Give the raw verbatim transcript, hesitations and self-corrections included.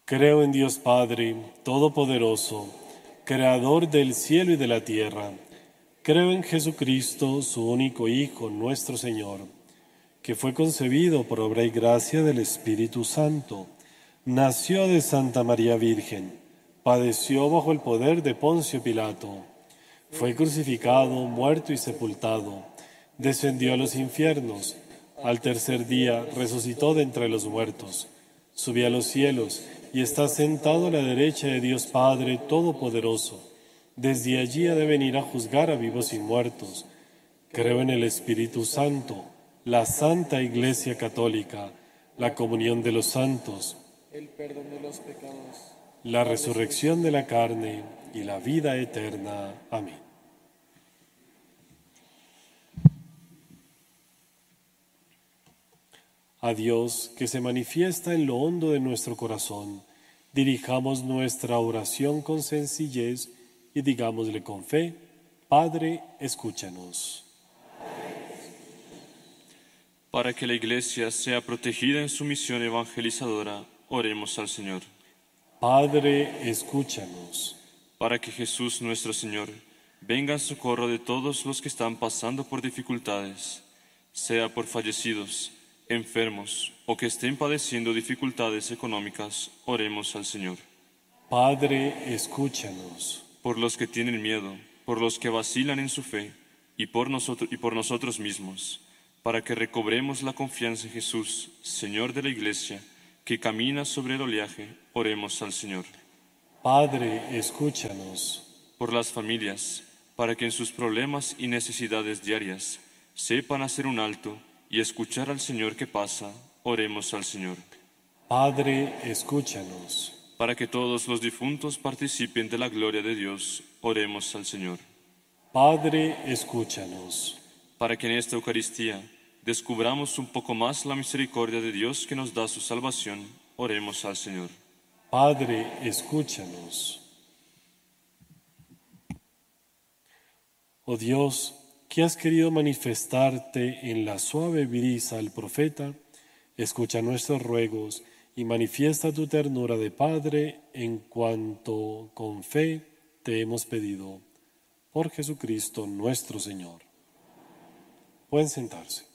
Creo en Dios Padre, Todopoderoso, Creador del cielo y de la tierra. Creo en Jesucristo, su único Hijo, nuestro Señor, que fue concebido por obra y gracia del Espíritu Santo. Nació de Santa María Virgen, padeció bajo el poder de Poncio Pilato, fue crucificado, muerto y sepultado, descendió a los infiernos, al tercer día resucitó de entre los muertos, subió a los cielos y está sentado a la derecha de Dios Padre Todopoderoso. Desde allí ha de venir a juzgar a vivos y muertos. Creo en el Espíritu Santo, la Santa Iglesia Católica, la comunión de los santos, el perdón de los pecados, la resurrección de la carne y la vida eterna. Amén. A Dios, que se manifiesta en lo hondo de nuestro corazón, dirijamos nuestra oración con sencillez y digámosle con fe: Padre, escúchanos. Para que la Iglesia sea protegida en su misión evangelizadora, oremos al Señor. Padre, escúchanos. Para que Jesús nuestro Señor venga en socorro de todos los que están pasando por dificultades, sea por fallecidos, enfermos o que estén padeciendo dificultades económicas, oremos al Señor. Padre, escúchanos. Por los que tienen miedo, por los que vacilan en su fe y por nosotros, y por nosotros mismos, para que recobremos la confianza en Jesús, Señor de la Iglesia, que camina sobre el oleaje, oremos al Señor. Padre, escúchanos. Por las familias, para que en sus problemas y necesidades diarias sepan hacer un alto y escuchar al Señor que pasa, oremos al Señor. Padre, escúchanos. Para que todos los difuntos participen de la gloria de Dios, oremos al Señor. Padre, escúchanos. Para que en esta Eucaristía descubramos un poco más la misericordia de Dios que nos da su salvación, oremos al Señor. Padre, escúchanos. Oh Dios, que has querido manifestarte en la suave brisa al profeta, escucha nuestros ruegos y manifiesta tu ternura de Padre en cuanto con fe te hemos pedido. Por Jesucristo nuestro Señor. Pueden sentarse.